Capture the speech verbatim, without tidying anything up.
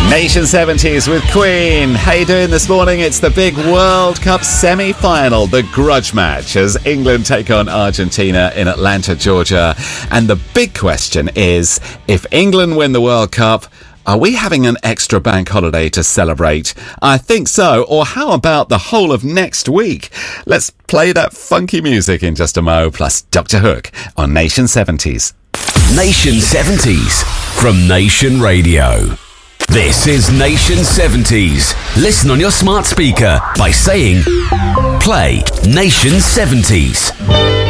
Nation seventies with Queen. How you doing this morning? It's the big World Cup semi-final, the grudge match, as England take on Argentina in Atlanta, Georgia. And the big question is, if England win the World Cup, are we having an extra bank holiday to celebrate? I think so. Or how about the whole of next week? Let's play that funky music in just a mo, plus Doctor Hook on Nation seventies. Nation seventies from Nation Radio. This is Nation seventies. Listen on your smart speaker by saying, play Nation seventies.